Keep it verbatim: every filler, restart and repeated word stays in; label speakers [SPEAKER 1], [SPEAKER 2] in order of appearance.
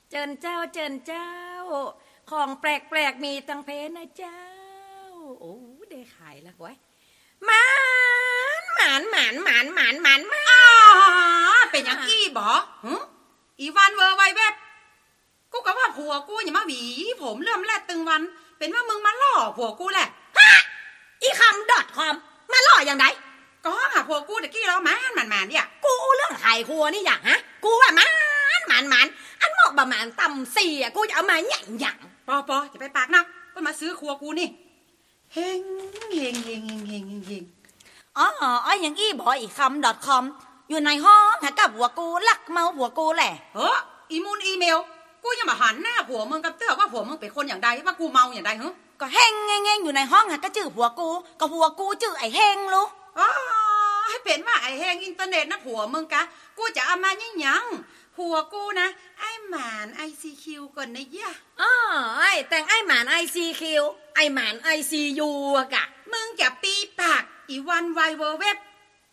[SPEAKER 1] เจินเจ้าเจินเจ้าของแปลกๆมีตังเพนะเจ้าโอ้ได้ขายแล้วไว้หมานหมานหมานหมานหมานหมานหมาน
[SPEAKER 2] อ๋อเป็นอย่างอี้บ่หึอีวันเวอร์ไวแบบกูก็ว่าผัวกูอย่ามาหวีผมเริ่มแลดตึงวันเป็นว่ามึงมาล่อผัวกูแหละ
[SPEAKER 1] ฮะอีคำดอทคอมมาล่ออย่างไร
[SPEAKER 2] ก็หาผัวกูตะกี้แล้วหมานหมานหมานเนี่ย
[SPEAKER 1] กูเรื่องไข่ครัวนี่อย่างฮะกูว่าหมานหมานหมานอันบอกบะหมานตำสี่อ่ะกูจะเอามาหยั่งหยั่ง
[SPEAKER 2] ปอปอจะไปปากนักก็มาซื้อครัวกูนี่เฮงเฮงเฮงเฮงเฮงเฮง
[SPEAKER 1] อ๋ออ๋ออย่างอี้บอกอีคำดอทคอมอยู่ในห้องหากับหัวกูลักเมาหัวกูแหละ
[SPEAKER 2] เอออีมูลอีเมลกูยังมาหันหน้าผัวมึงกับเตื้อว่าผัวมึงเป็นคนอย่างใดว่ากูเมาอย่างใดเหรอ
[SPEAKER 1] ก็เฮงเฮงอยู่ในห้องหาก็จื่อหัวกูก็หัวกูจื่อไอ้เฮงรู้
[SPEAKER 2] อ๋อให้เป็นว่าไอ้เฮงอินเทอร์เน็ตนะผัวมึงกะกูจะเอามายิ่งยังผัวกูนะไอ้หมานไอซีคิวก่อนนะย่า
[SPEAKER 1] อ๋อไอ้แต่งไอ้หมานไอซีคิวไอ้หมานไอซียูอะกะ
[SPEAKER 2] มึงจะปีปากอีวันไวเวอร์เว็บ